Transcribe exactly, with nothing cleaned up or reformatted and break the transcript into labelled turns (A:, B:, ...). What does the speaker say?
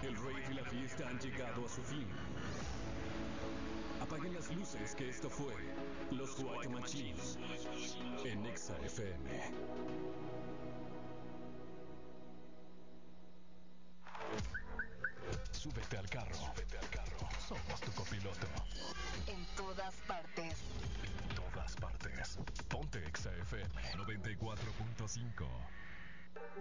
A: El rave y la fiesta han llegado a su fin. Apaguen las luces, que esto fue Los White Machines en Exa F M. Súbete al carro. Súbete al carro. Somos tu copiloto.
B: En todas partes.
A: En todas partes. Ponte Exa F M noventa y cuatro punto cinco.